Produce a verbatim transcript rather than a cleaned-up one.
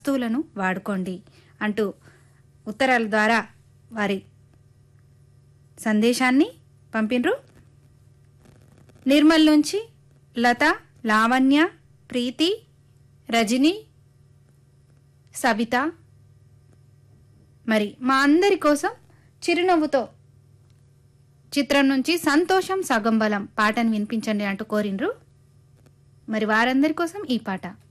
వస్తువులను వాడుకోండి అంటూ ఉత్తరాల ద్వారా వారి సందేశాన్ని పంపినరు. నిర్మల్ నుంచి లత, లావణ్య, ప్రీతి, రజని, సవిత. మరి మా అందరి కోసం చిరునవ్వుతో చిత్రం నుంచి సంతోషం సగం బలం పాటను వినిపించండి అంటూ కోరినరు. మరి వారందరి కోసం ఈ పాట.